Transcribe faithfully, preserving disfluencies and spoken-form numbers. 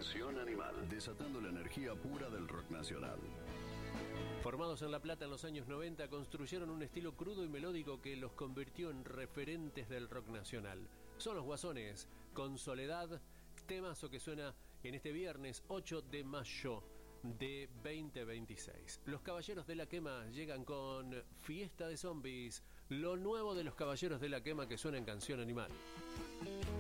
Canción Animal, desatando la energía pura del rock nacional. Formados en La Plata en los años noventa, construyeron un estilo crudo y melódico que los convirtió en referentes del rock nacional. Son los Guasones, con Soledad, temazo que suena en este viernes ocho de mayo de veinte veintiséis. Los Caballeros de la Quema llegan con Fiesta de Zombies, lo nuevo de los Caballeros de la Quema que suena en Canción Animal.